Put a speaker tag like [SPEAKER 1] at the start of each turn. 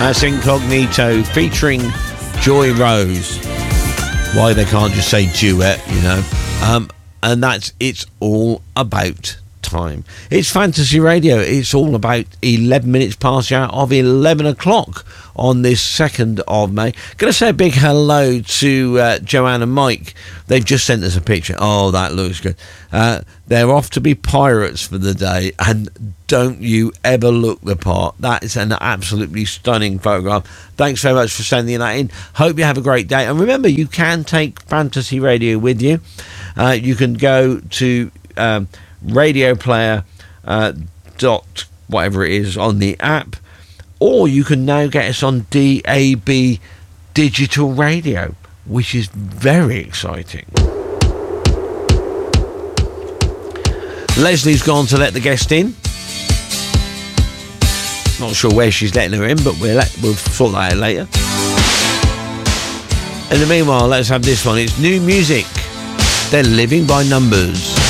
[SPEAKER 1] That's Incognito featuring Joy Rose. Why they can't just say duet, you know. And that's It's All About Time. It's Fantasy Radio. It's all about 11 minutes past the hour of 11 o'clock on this 2nd of May. Going to say a big hello to Joanne and Mike. They've just sent us a picture. Oh, that looks good. They're off to be pirates for the day, and don't you ever look the part. That is an absolutely stunning photograph. Thanks very much for sending that in. Hope you have a great day. And remember, you can take Fantasy Radio with you. You can go to Radio Player dot whatever it is on the app, or you can now get us on DAB digital radio, which is very exciting. Leslie's gone to let the guest in. Not sure where she's letting her in, but we'll sort that out later. In the meanwhile, let's have this one. It's new music. They're Living by Numbers.